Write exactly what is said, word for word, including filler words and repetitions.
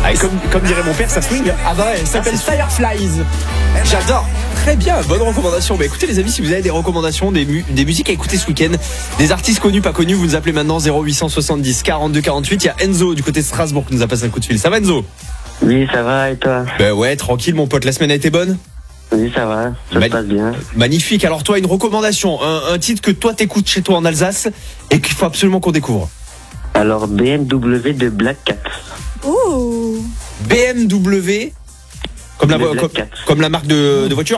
Ah, comme, comme dirait mon père, ça swing. Ah bah ouais, ça s'appelle Fireflies. J'adore. Très bien, bonne recommandation. Bah écoutez les amis, si vous avez des recommandations, des, mu- des musiques à écouter ce week-end, des artistes connus, pas connus, vous nous appelez maintenant zéro huit cent soixante-dix quarante-deux quarante-huit. Il y a Enzo du côté de Strasbourg qui nous a passé un coup de fil. Ça va Enzo? Oui, ça va, et toi? Bah ouais, tranquille mon pote, la semaine a été bonne? Oui, ça va, ça Mani- se passe bien. Magnifique, alors toi une recommandation, un, un titre que toi t'écoutes chez toi en Alsace et qu'il faut absolument qu'on découvre. Alors, B M W de Black Cat. Ouh. B M W, comme la, Le vo- Black comme, Cat. comme la marque de, de voiture?